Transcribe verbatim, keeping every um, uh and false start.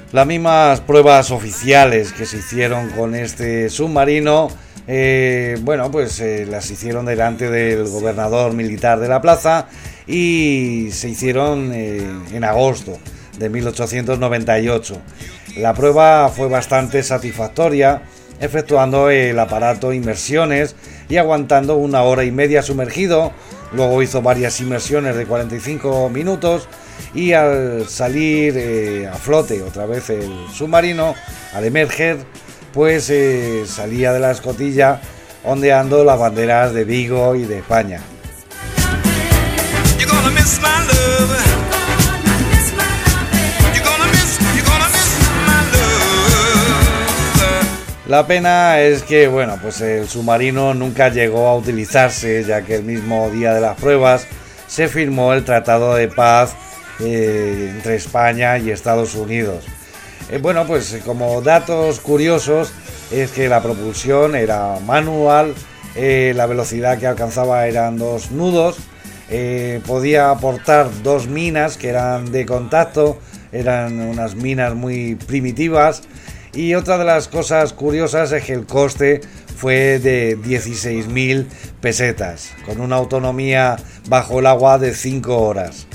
Las mismas pruebas oficiales que se hicieron con este submarino, eh, bueno, pues eh, las hicieron delante del gobernador militar de la plaza y se hicieron eh, en agosto de mil ochocientos noventa y ocho. La prueba fue bastante satisfactoria, efectuando el aparato inmersiones y aguantando una hora y media sumergido. Luego hizo varias inmersiones de cuarenta y cinco minutos y al salir eh, a flote otra vez el submarino, al emerger, pues eh, salía de la escotilla ondeando las banderas de Vigo y de España. La pena es que, bueno, pues el submarino nunca llegó a utilizarse, ya que el mismo día de las pruebas se firmó el Tratado de Paz eh, entre España y Estados Unidos. Eh, bueno, pues como datos curiosos es que la propulsión era manual, eh, la velocidad que alcanzaba eran dos nudos, eh, podía aportar dos minas que eran de contacto, eran unas minas muy primitivas. Y otra de las cosas curiosas es que el coste fue de dieciséis mil pesetas, con una autonomía bajo el agua de cinco horas.